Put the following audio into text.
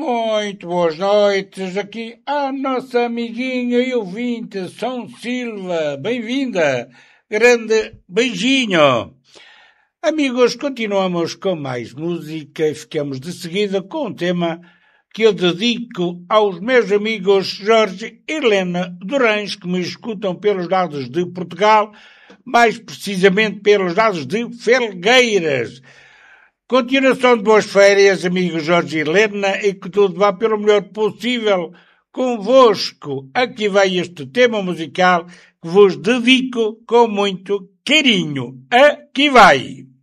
Muito boas noites aqui à nossa amiguinha e ouvinte São Silva. Bem-vinda. Grande beijinho. Amigos, continuamos com mais música e ficamos de seguida com um tema que eu dedico aos meus amigos Jorge e Helena Durães, que me escutam pelos lados de Portugal, mais precisamente pelos lados de Felgueiras. Continuação de boas férias, amigos Jorge e Helena, e que tudo vá pelo melhor possível convosco. Aqui vai este tema musical que vos dedico com muito carinho. Aqui vai!